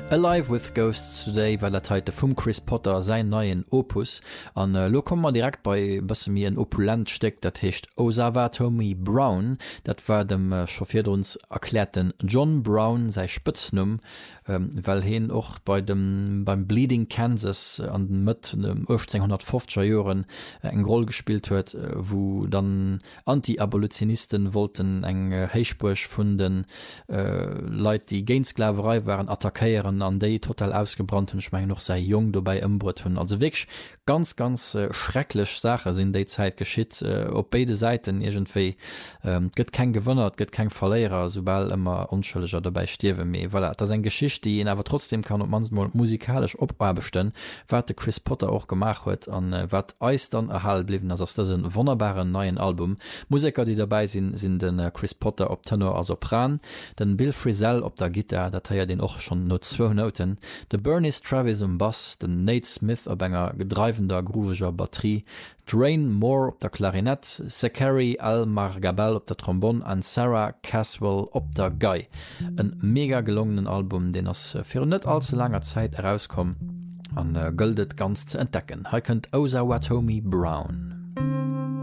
Alive with Ghosts Today, weil heute vum Chris Potter sein neuen Opus an lo kommmer direkt bei was mir en Opulent steckt, dat hecht Osava Tommy Brown, dat war dem chauffiert uns erklärten John Brown sei Spitznum, weil hin och beim Bleeding Kansas an den mit 1850er Jahren eng Rolle gespielt huet, wo dann Anti-Abolitionisten wollten eng Heichburch vun den Leiit, die Geinsklaverei waren attackieren an déi total ausgebrannten schmeng noch sei jung dobei ëmbrut hunn. Also wirklich ganz schrecklech Sache sinn déi Zeit geschitt op beide Seiten egentéi gëtt kein gewënnert, gëtt kein Verléer, sobal immer unschëlleger dabei stiewe méi. Voilà, das ein Geschicht, die en awer trotzdem kann op mansmal musikalisch oparbechten, wat de Chris Potter auch gemacht huet an wat eis dann erhall bliwen, ass das een wunderbaren neuen Album. Musiker, die dabei sind den Chris Potter op Tenor a Sopran, den Bill Frisell op der Gitarre, dat ja den och schon no 2 Noten, de Bernice Travis Bass, den Nate Smith op enger gedreivender grooveger Batterie, Drain Moore op der Klarinett, Zachary Al-Margabel op der Trombon an Sarah Caswell op der Gei. Ein mega gelungenen Album, den ass fir net allzu langer Zeit herauskom an göldet ganz zu entdecken. He könnt Osava Tommy Brown.